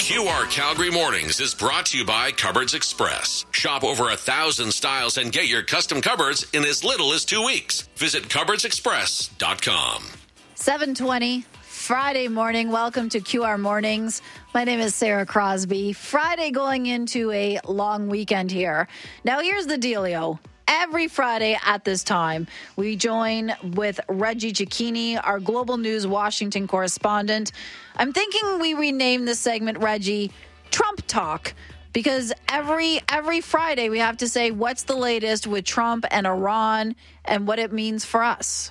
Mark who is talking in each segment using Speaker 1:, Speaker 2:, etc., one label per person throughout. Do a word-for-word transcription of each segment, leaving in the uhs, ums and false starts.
Speaker 1: Q R Calgary Mornings is brought to you by Cupboards Express. Shop over a thousand styles and get your custom cupboards in as little as two weeks. Visit cupboards express dot com.
Speaker 2: seven twenty, Friday morning. Welcome to Q R Mornings. My name is Sarah Crosby. Friday going into a long weekend here. Now, here's the dealio. Every Friday at this time, we join with Reggie Cecchini, our Global News Washington correspondent. I'm thinking we rename this segment, Reggie, Trump Talk, because every every Friday we have to say what's the latest with Trump and Iran and what it means for us.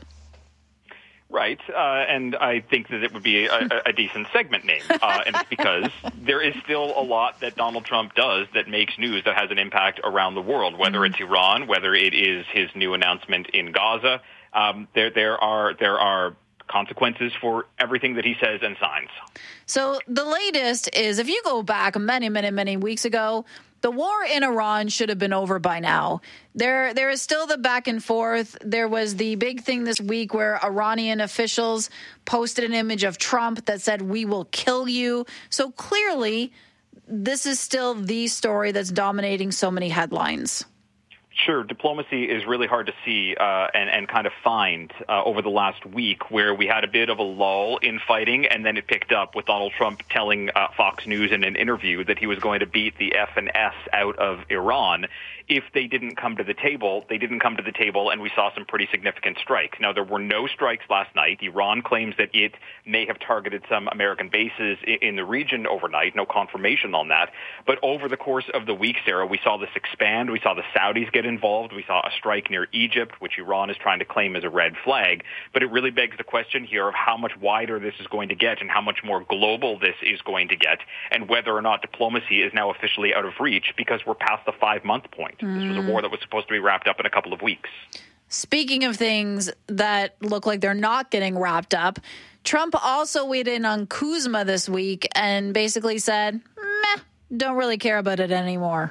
Speaker 3: Right, uh, and I think that it would be a, a decent segment name, uh, and it's because there is still a lot that Donald Trump does that makes news that has an impact around the world, whether mm-hmm. it's Iran, whether it is his new announcement in Gaza. Um, there, there are there are consequences for everything that he says and signs.
Speaker 2: So the latest is, if you go back many, many, many weeks ago, the war in Iran should have been over by now. There, there is still the back and forth. There was the big thing this week where Iranian officials posted an image of Trump that said, "We will kill you." So clearly, this is still the story that's dominating so many headlines.
Speaker 3: Sure. Diplomacy is really hard to see uh, and, and kind of find uh, over the last week, where we had a bit of a lull in fighting, and then it picked up with Donald Trump telling uh, Fox News in an interview that he was going to beat the F and S out of Iran. If they didn't come to the table, they didn't come to the table, and we saw some pretty significant strikes. Now, there were no strikes last night. Iran claims that it may have targeted some American bases in the region overnight. No confirmation on that. But over the course of the week, Sarah, we saw this expand. We saw the Saudis get involved. We saw a strike near Egypt, which Iran is trying to claim as a red flag. But it really begs the question here of how much wider this is going to get and how much more global this is going to get, and whether or not diplomacy is now officially out of reach because we're past the five-month point. This was a war that was supposed to be wrapped up in a couple of weeks.
Speaker 2: Speaking of things that look like they're not getting wrapped up, Trump also weighed in on Kuzma this week and basically said, meh, don't really care about it anymore.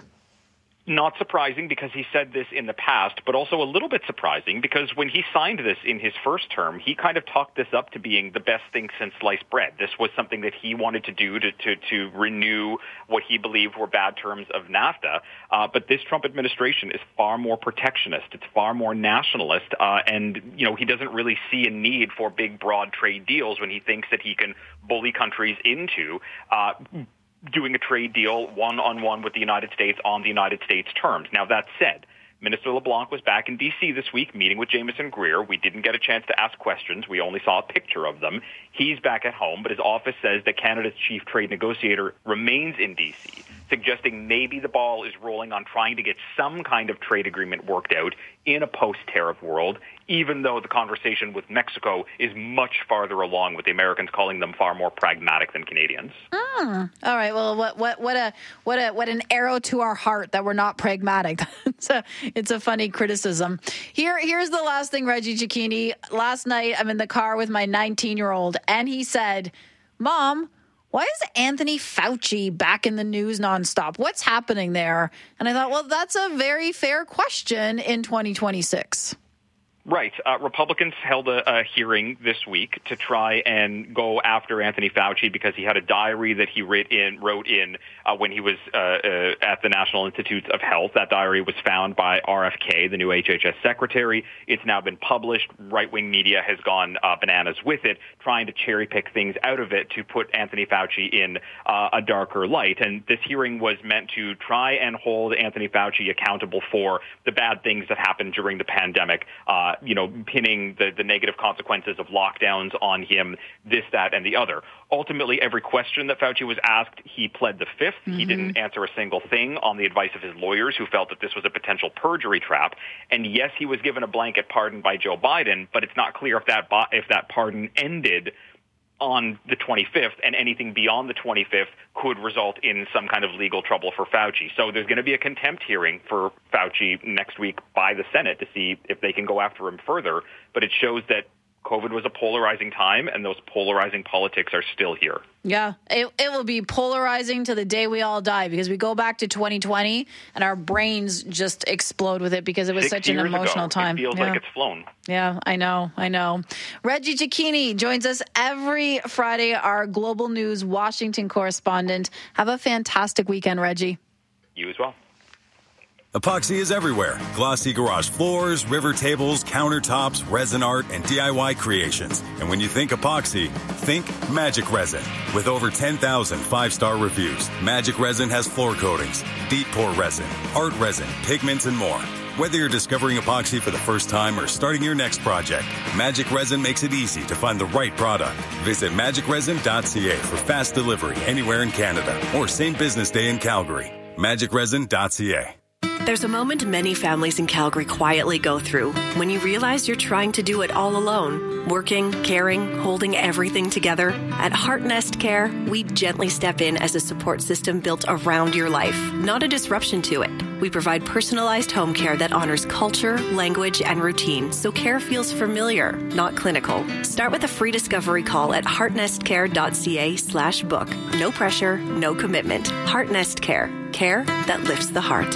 Speaker 3: Not surprising because he said this in the past, but also a little bit surprising because when he signed this in his first term, he kind of talked this up to being the best thing since sliced bread. This was something that he wanted to do to, to, to renew what he believed were bad terms of NAFTA. Uh, but this Trump administration is far more protectionist. It's far more nationalist. Uh, and, you know, he doesn't really see a need for big, broad trade deals when he thinks that he can bully countries into uh doing a trade deal one-on-one with the United States on the United States terms. Now, that said, Minister LeBlanc was back in D C this week meeting with Jamieson Greer. We didn't get a chance to ask questions. We only saw a picture of them. He's back at home, but his office says that Canada's chief trade negotiator remains in D C, suggesting maybe the ball is rolling on trying to get some kind of trade agreement worked out in a post-tariff world, even though the conversation with Mexico is much farther along, with the Americans calling them far more pragmatic than Canadians.
Speaker 2: Mm. All right. Well, what what what a what a what an arrow to our heart that we're not pragmatic. it's a it's a funny criticism. Here here's the last thing, Reggie Cecchini. Last night, I'm in the car with my nineteen-year-old, and he said, "Mom, why is Anthony Fauci back in the news nonstop? What's happening there?" And I thought, well, that's a very fair question in twenty twenty-six.
Speaker 3: Right. Uh, Republicans held a, a hearing this week to try and go after Anthony Fauci because he had a diary that he wrote in, wrote in uh, when he was uh, uh, at the National Institutes of Health. That diary was found by R F K, the new H H S secretary. It's now been published. Right-wing media has gone uh, bananas with it, trying to cherry-pick things out of it to put Anthony Fauci in uh, a darker light. And this hearing was meant to try and hold Anthony Fauci accountable for the bad things that happened during the pandemic, uh, you know, pinning the, the negative consequences of lockdowns on him, this, that, and the other. Ultimately, every question that Fauci was asked, he pled the fifth. Mm-hmm. He didn't answer a single thing on the advice of his lawyers, who felt that this was a potential perjury trap. And yes, he was given a blanket pardon by Joe Biden, but it's not clear if that if that pardon ended on the twenty-fifth, and anything beyond the twenty-fifth could result in some kind of legal trouble for Fauci. So there's going to be a contempt hearing for Fauci next week by the Senate to see if they can go after him further. But it shows that COVID was a polarizing time, and those polarizing politics are still here.
Speaker 2: Yeah, it, it will be polarizing to the day we all die, because we go back to twenty twenty and our brains just explode with it because it was
Speaker 3: Six
Speaker 2: such an
Speaker 3: years
Speaker 2: emotional
Speaker 3: ago,
Speaker 2: time.
Speaker 3: It feels
Speaker 2: yeah.
Speaker 3: like it's flown.
Speaker 2: Yeah, I know, I know. Reggie Cecchini joins us every Friday, our Global News Washington correspondent. Have a fantastic weekend, Reggie.
Speaker 3: You as well.
Speaker 4: Epoxy is everywhere. Glossy garage floors, river tables, countertops, resin art, and D I Y creations. And when you think epoxy, think Magic Resin. With over ten thousand five-star reviews, Magic Resin has floor coatings, deep pour resin, art resin, pigments, and more. Whether you're discovering epoxy for the first time or starting your next project, Magic Resin makes it easy to find the right product. Visit magic resin dot c a for fast delivery anywhere in Canada or same business day in Calgary. magic resin dot c a.
Speaker 5: There's a moment many families in Calgary quietly go through when you realize you're trying to do it all alone. Working, caring, holding everything together. At Heart Nest Care, we gently step in as a support system built around your life, not a disruption to it. We provide personalized home care that honors culture, language, and routine, so care feels familiar, not clinical. Start with a free discovery call at heartnestcare dot c a slash book. No pressure, no commitment. Heart Nest Care. Care that lifts the heart.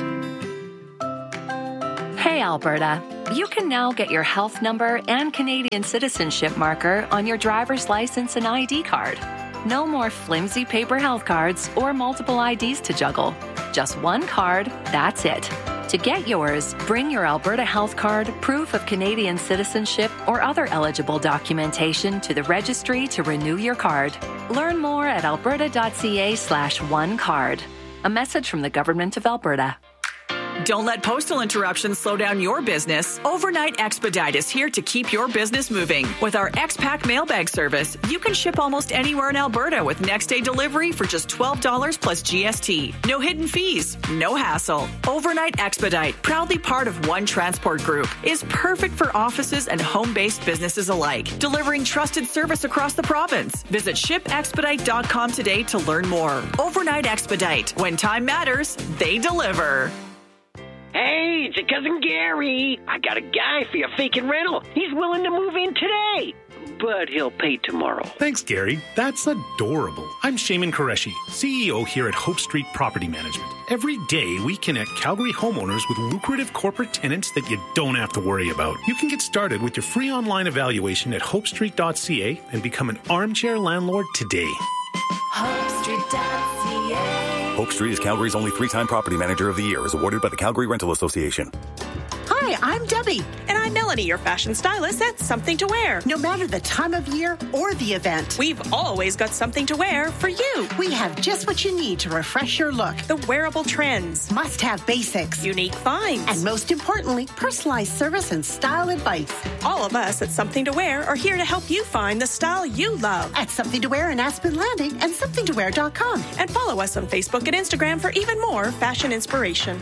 Speaker 6: Hey, Alberta. You can now get your health number and Canadian citizenship marker on your driver's license and I D card. No more flimsy paper health cards or multiple I Ds to juggle. Just one card, that's it. To get yours, bring your Alberta health card, proof of Canadian citizenship, or other eligible documentation to the registry to renew your card. Learn more at alberta dot c a slash one card. A message from the Government of Alberta.
Speaker 7: Don't let postal interruptions slow down your business. Overnight Expedite is here to keep your business moving. With our X-Pack mailbag service, you can ship almost anywhere in Alberta with next-day delivery for just twelve dollars plus G S T. No hidden fees, no hassle. Overnight Expedite, proudly part of One Transport Group, is perfect for offices and home-based businesses alike, delivering trusted service across the province. Visit ship expedite dot com today to learn more. Overnight Expedite. When time matters, they deliver.
Speaker 8: Hey, it's your cousin Gary. I got a guy for your vacant rental. He's willing to move in today, but he'll pay tomorrow.
Speaker 9: Thanks, Gary. That's adorable. I'm Shaman Qureshi, C E O here at Hope Street Property Management. Every day, we connect Calgary homeowners with lucrative corporate tenants that you don't have to worry about. You can get started with your free online evaluation at hope street dot c a and become an armchair landlord today.
Speaker 10: hope street dot c a.
Speaker 4: Hope Street is Calgary's only three-time property manager of the year, as awarded by the Calgary Rental Association.
Speaker 11: Hi, I'm Debbie.
Speaker 12: And I'm Melanie, your fashion stylist at Something to Wear.
Speaker 11: No matter the time of year or the event,
Speaker 12: we've always got something to wear for you.
Speaker 11: We have just what you need to refresh your look.
Speaker 12: The wearable trends.
Speaker 11: Must-have basics.
Speaker 12: Unique finds.
Speaker 11: And most importantly, personalized service and style advice.
Speaker 12: All of us at Something to Wear are here to help you find the style you love.
Speaker 11: At Something to Wear in Aspen Landing and something to wear dot com.
Speaker 12: And follow us on Facebook and Instagram for even more fashion inspiration.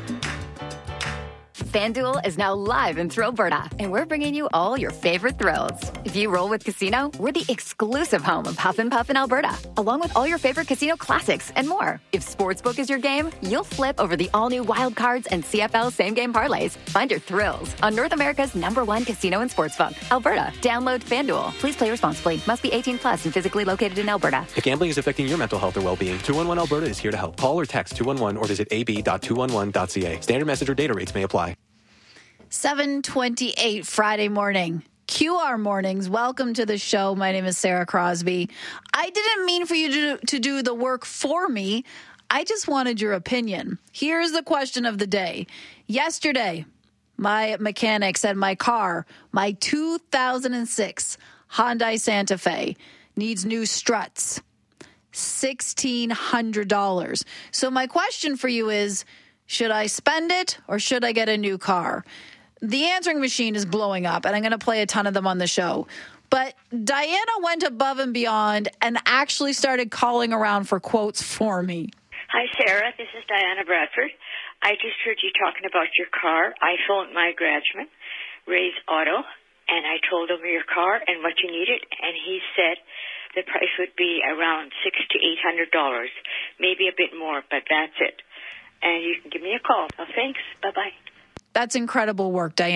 Speaker 13: FanDuel is now live in Thrillberta, and we're bringing you all your favorite thrills. If you roll with Casino, we're the exclusive home of Huff and Puff in Alberta, along with all your favorite casino classics and more. If Sportsbook is your game, you'll flip over the all-new Wild Cards and C F L same-game parlays. Find your thrills on North America's number one casino and sportsbook, Alberta. Download FanDuel. Please play responsibly. Must be eighteen plus and physically located in Alberta.
Speaker 14: If gambling is affecting your mental health or well-being, two one one Alberta is here to help. Call or text two one one or visit a b dot two one one dot c a. Standard message or data rates may apply.
Speaker 2: seven twenty-eight Friday morning. Q R Mornings. Welcome to the show. My name is Sarah Crosby. I didn't mean for you to, to do the work for me. I just wanted your opinion. Here's the question of the day. Yesterday, my mechanic said my car, my two thousand six Hyundai Santa Fe, needs new struts. sixteen hundred dollars. So my question for you is, should I spend it or should I get a new car? The answering machine is blowing up, and I'm going to play a ton of them on the show. But Diana went above and beyond and actually started calling around for quotes for me.
Speaker 15: Hi, Sarah. This is Diana Bradford. I just heard you talking about your car. I phoned my graduate, Ray's Auto, and I told him your car and what you needed, and he said the price would be around six to eight hundred dollars, maybe a bit more, but that's it. And you can give me a call. Oh, thanks. Bye-bye.
Speaker 2: That's incredible work, Diana.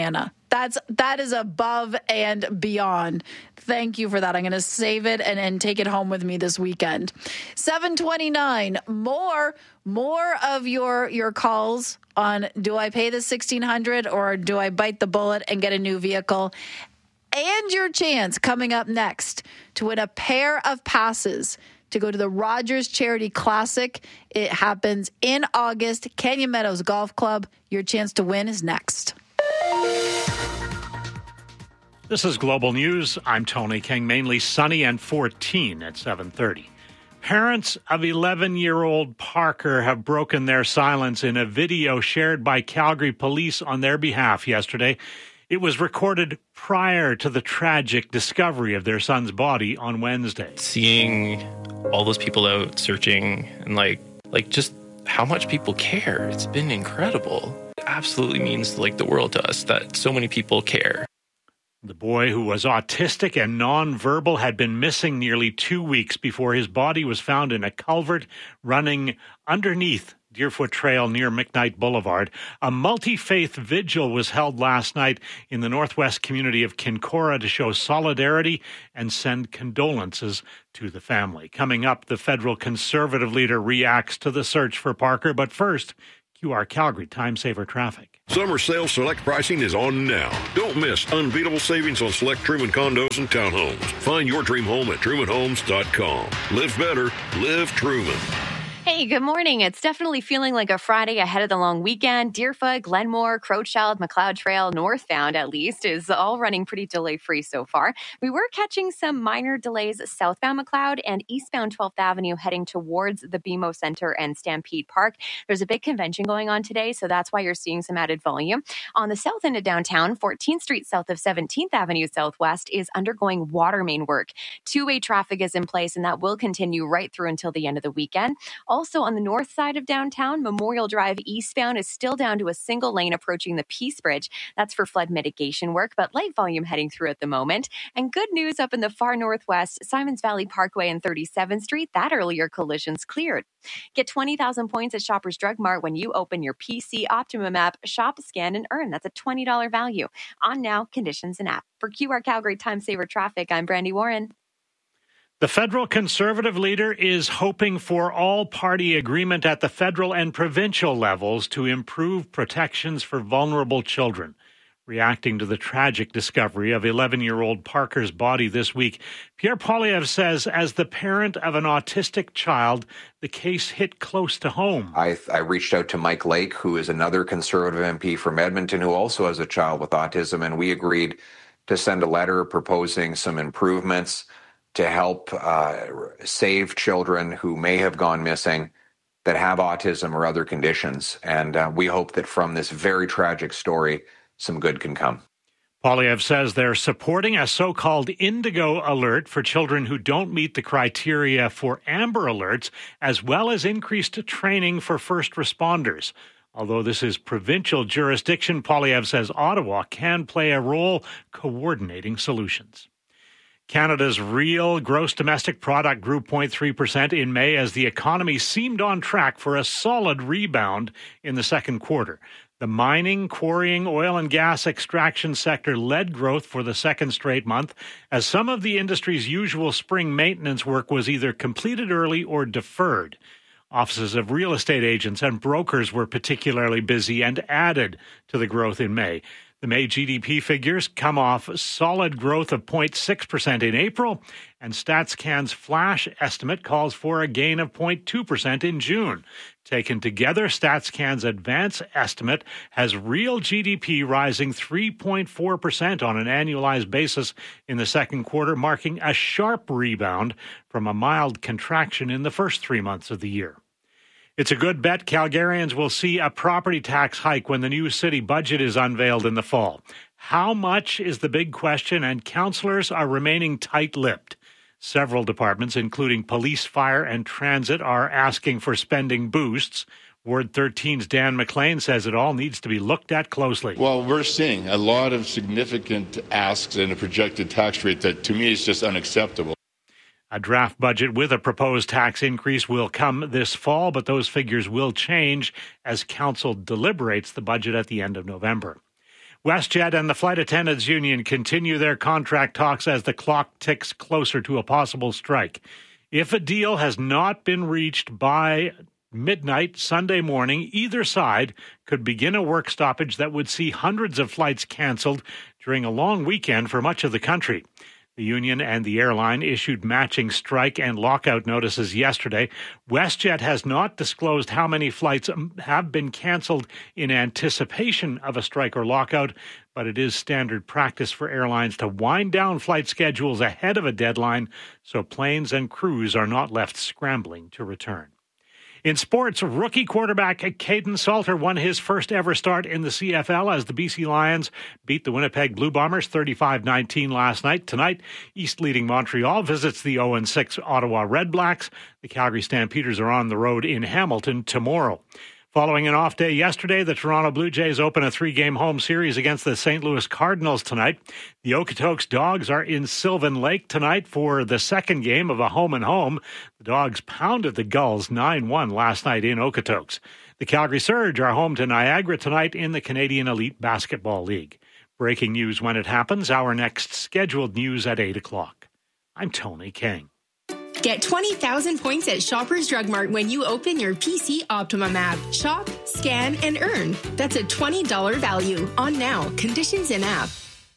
Speaker 2: That's that is above and beyond. Thank you for that. I'm going to save it and, and take it home with me this weekend. seven twenty-nine. More more of your your calls on do I pay the sixteen hundred dollars or do I bite the bullet and get a new vehicle? And your chance coming up next to win a pair of passes to go to the Rogers Charity Classic. It happens in August. Canyon Meadows Golf Club. Your chance to win is next.
Speaker 16: This is Global News. I'm Tony King. Mainly sunny and fourteen at seven thirty. Parents of eleven-year-old Parker have broken their silence in a video shared by Calgary police on their behalf yesterday. It was recorded prior to the tragic discovery of their son's body on Wednesday.
Speaker 17: Seeing all those people out searching and like like just how much people care, it's been incredible. It absolutely means like the world to us that so many people care.
Speaker 16: The boy, who was autistic and nonverbal, had been missing nearly two weeks before his body was found in a culvert running underneath Deerfoot Trail near McKnight Boulevard. A multi-faith vigil was held last night in the northwest community of Kincora to show solidarity and send condolences to the family. Coming up, the federal Conservative leader reacts to the search for Parker. But first, Q R Calgary Time Saver Traffic.
Speaker 18: Summer sales select pricing is on now. Don't miss unbeatable savings on select Truman condos and townhomes. Find your dream home at truman homes dot com. Live better, live Truman.
Speaker 19: Hey, good morning. It's definitely feeling like a Friday ahead of the long weekend. Deerfoot, Glenmore, Crowchild, McLeod Trail, northbound at least, is all running pretty delay-free so far. We were catching some minor delays southbound McLeod and eastbound twelfth Avenue heading towards the B M O Center and Stampede Park. There's a big convention going on today, so that's why you're seeing some added volume. On the south end of downtown, fourteenth Street south of seventeenth Avenue Southwest is undergoing water main work. Two-way traffic is in place, and that will continue right through until the end of the weekend. Also, on the north side of downtown, Memorial Drive eastbound is still down to a single lane approaching the Peace Bridge. That's for flood mitigation work, but light volume heading through at the moment. And good news up in the far northwest, Simons Valley Parkway and thirty-seventh Street, that earlier collision's cleared. Get twenty thousand points at Shoppers Drug Mart when you open your P C Optimum app, shop, scan, and earn. That's a twenty dollars value. On now, conditions and app. For Q R Calgary Time Saver Traffic, I'm Brandy Warren.
Speaker 16: The federal Conservative leader is hoping for all-party agreement at the federal and provincial levels to improve protections for vulnerable children. Reacting to the tragic discovery of eleven-year-old Parker's body this week, Pierre Poilievre says, as the parent of an autistic child, the case hit close to home.
Speaker 20: I, I reached out to Mike Lake, who is another Conservative M P from Edmonton, who also has a child with autism, and we agreed to send a letter proposing some improvements to help uh, save children who may have gone missing that have autism or other conditions. And uh, we hope that from this very tragic story, some good can come.
Speaker 16: Poilievre says they're supporting a so-called indigo alert for children who don't meet the criteria for amber alerts, as well as increased training for first responders. Although this is provincial jurisdiction, Poilievre says Ottawa can play a role coordinating solutions. Canada's real gross domestic product grew zero point three percent in May as the economy seemed on track for a solid rebound in the second quarter. The mining, quarrying, oil and gas extraction sector led growth for the second straight month, as some of the industry's usual spring maintenance work was either completed early or deferred. Offices of real estate agents and brokers were particularly busy and added to the growth in May. The May G D P figures come off solid growth of zero point six percent in April, and StatsCan's flash estimate calls for a gain of zero point two percent in June. Taken together, StatsCan's advance estimate has real G D P rising three point four percent on an annualized basis in the second quarter, marking a sharp rebound from a mild contraction in the first three months of the year. It's a good bet Calgarians will see a property tax hike when the new city budget is unveiled in the fall. How much is the big question, and councillors are remaining tight-lipped. Several departments, including police, fire, and transit, are asking for spending boosts. Ward thirteen's Dan McLean says it all needs to be looked at closely.
Speaker 21: Well, we're seeing a lot of significant asks and a projected tax rate that, to me, is just unacceptable.
Speaker 16: A draft budget with a proposed tax increase will come this fall, but those figures will change as council deliberates the budget at the end of November. WestJet and the Flight Attendants Union continue their contract talks as the clock ticks closer to a possible strike. If a deal has not been reached by midnight Sunday morning, either side could begin a work stoppage that would see hundreds of flights canceled during a long weekend for much of the country. The union and the airline issued matching strike and lockout notices yesterday. WestJet has not disclosed how many flights have been canceled in anticipation of a strike or lockout, but it is standard practice for airlines to wind down flight schedules ahead of a deadline so planes and crews are not left scrambling to return. In sports, rookie quarterback Caden Salter won his first ever start in the C F L as the B C Lions beat the Winnipeg Blue Bombers thirty-five nineteen last night. Tonight, East-leading Montreal visits the oh and six Ottawa Redblacks. The Calgary Stampeders are on the road in Hamilton tomorrow. Following an off day yesterday, the Toronto Blue Jays open a three-game home series against the Saint Louis Cardinals tonight. The Okotoks Dogs are in Sylvan Lake tonight for the second game of a home-and-home. The Dogs pounded the Gulls nine one last night in Okotoks. The Calgary Surge are home to Niagara tonight in the Canadian Elite Basketball League. Breaking news when it happens. Our next scheduled news at eight o'clock. I'm Tony King.
Speaker 1: Get twenty thousand points at Shoppers Drug Mart when you open your P C Optimum app. Shop, scan, and earn. That's a twenty dollars value. On now. Conditions in app.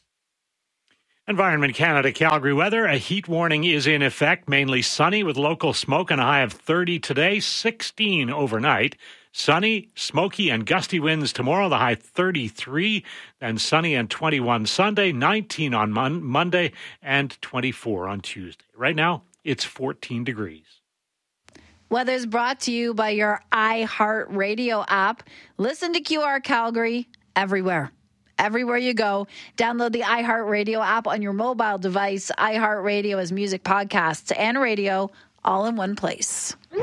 Speaker 16: Environment Canada Calgary weather. A heat warning is in effect. Mainly sunny with local smoke and a high of thirty today, sixteen overnight. Sunny, smoky, and gusty winds tomorrow, the high thirty-three. Then sunny and twenty-one Sunday, nineteen on mon- Monday, and twenty-four on Tuesday. Right now, it's fourteen degrees.
Speaker 2: Weather's brought to you by your iHeartRadio app. Listen to Q R Calgary everywhere. Everywhere you go, download the iHeartRadio app on your mobile device. iHeartRadio is music, podcasts, and radio all in one place.